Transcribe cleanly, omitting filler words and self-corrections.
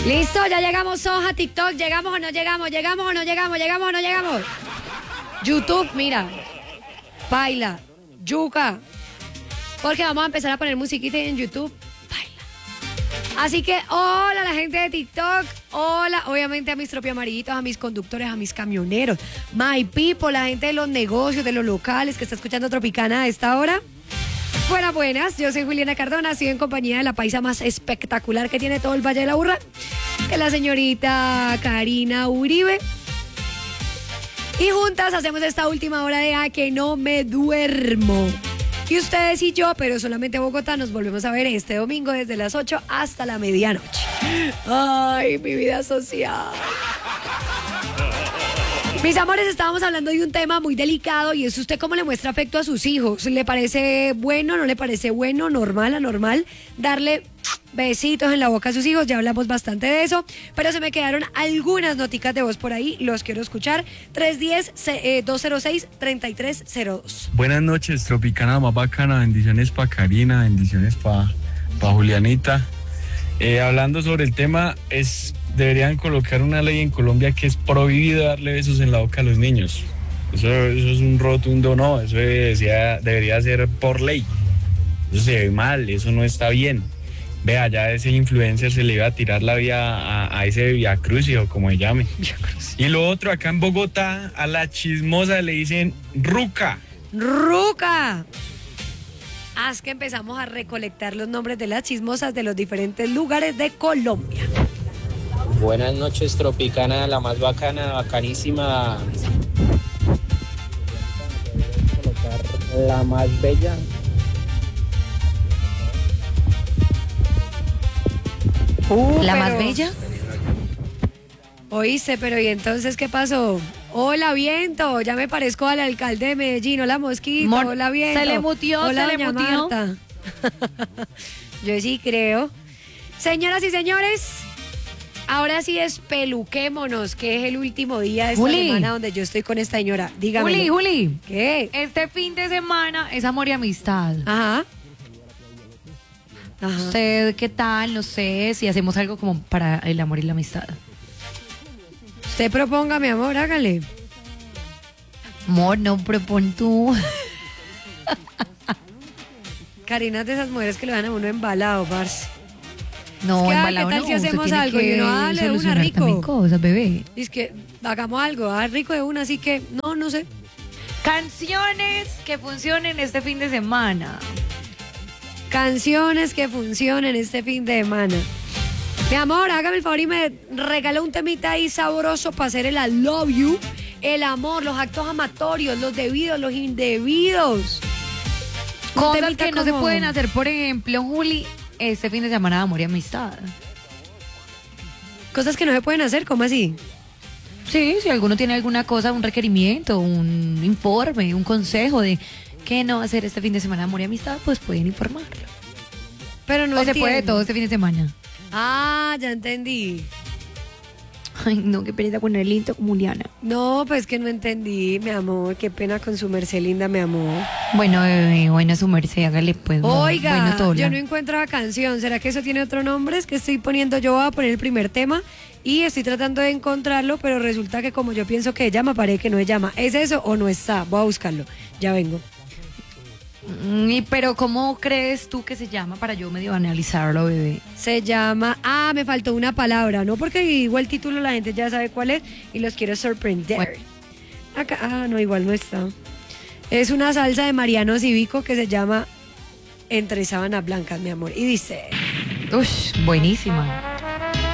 Listo, ya llegamos todos a TikTok. ¿Llegamos o no llegamos? ¿Llegamos o no llegamos? ¿Llegamos o no llegamos? YouTube, mira. Baila. Yuca. Porque vamos a empezar a poner musiquita en YouTube. Baila. Así que, hola a la gente de TikTok. Hola, obviamente a mis tropios amarillitos, a mis conductores, a mis camioneros. My people, la gente de los negocios, de los locales que está escuchando Tropicana a esta hora. Buenas, yo soy Juliana Cardona, estoy en compañía de la paisa más espectacular que tiene todo el Valle de la Burra, que es la señorita Karina Uribe. Y juntas hacemos esta última hora de A que no me duermo. Y ustedes y yo, pero solamente Bogotá, nos volvemos a ver este domingo desde las 8 hasta la medianoche. Ay, mi vida social. Mis amores, estábamos hablando de un tema muy delicado y es usted cómo le muestra afecto a sus hijos. ¿Le parece bueno, no le parece bueno, normal, anormal darle besitos en la boca a sus hijos? Ya hablamos bastante de eso, pero se me quedaron algunas noticas de voz por ahí, los quiero escuchar. 310-206-3302. Buenas noches, Tropicana más bacana, bendiciones para Karina, bendiciones para Julianita. Hablando sobre el tema, deberían colocar una ley en Colombia que es prohibido darle besos en la boca a los niños. Eso es un rotundo no, eso debería ser por ley. Eso se ve mal, eso no está bien. Vea, ya ese influencer se le iba a tirar la vía a ese Via Crucis o como se llame. Y lo otro, acá en Bogotá, a la chismosa le dicen ruca. ¡Ruca! Haz que empezamos a recolectar los nombres de las chismosas de los diferentes lugares de Colombia. Buenas noches, Tropicana, la más bacana, bacanísima. La más bella. ¿La más bella? Oíste, pero ¿y entonces qué pasó? Hola, Viento, ya me parezco al alcalde de Medellín. Hola, Mosquito, hola, Viento. Se le mutió, hola, se le doña mutió. Marta. Yo sí creo. Señoras y señores, ahora sí espeluquémonos, que es el último día de esta semana donde yo estoy con esta señora. Dígame. Juli. ¿Qué? Este fin de semana es amor y amistad. Ajá. ¿Usted qué tal? No sé si hacemos algo como para el amor y la amistad. Usted proponga, mi amor, hágale. Amor, no, propon tú. Karina es de esas mujeres que le dan a uno embalado, parce. No, Es que, embalado ¿qué tal no, si usted hacemos tiene algo? que Y uno, dale, de una, solucionar rico. también cosas, bebé. Es que hagamos algo, rico de una, así que no sé. Canciones que funcionen este fin de semana. Canciones que funcionen este fin de semana. Mi amor, hágame el favor y me regala un temita ahí sabroso para hacer el I love you, el amor, los actos amatorios, los debidos, los indebidos. Un Cosas temita que no se como- pueden hacer, por ejemplo, Juli, este fin de semana de amor y amistad. Cosas que no se pueden hacer, ¿cómo así? Sí, si alguno tiene alguna cosa, un requerimiento, un informe, un consejo de qué no hacer este fin de semana de amor y amistad, pues pueden informarlo. Pero no O se puede entiendo. todo este fin de semana. Ah, ya entendí. Ay, no, qué pereza con el lindo como Juliana. No, pues que no entendí, mi amor. Qué pena con su merced linda, mi amor. Bueno, bebé, bueno, su merced, hágale pues. Oiga, bueno, tola. yo no encuentro la canción. ¿Será que eso tiene otro nombre? Es que estoy poniendo, yo voy a poner el primer tema y estoy tratando de encontrarlo, pero resulta que como yo pienso que llama, parece que no se llama. ¿Es eso o no está? Voy a buscarlo. Ya vengo. Pero ¿cómo crees tú que se llama para yo medio analizarlo, bebé? Se llama... Ah, me faltó una palabra, ¿no? Porque igual el título la gente ya sabe cuál es y los quiero sorprender. Bueno. Acá, no, igual no está. Es una salsa de Mariano Cívico que se llama Entre Sábanas Blancas, mi amor. Y dice... Ush, buenísima.